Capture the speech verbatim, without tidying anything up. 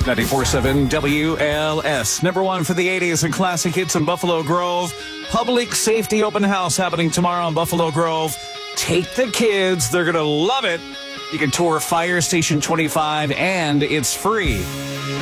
ninety-four point seven W L S. Number one for the eighties and classic hits in Buffalo Grove. Public Safety Open House happening tomorrow in Buffalo Grove. Take the kids. They're going to love it. You can tour Fire Station twenty-five, and it's free.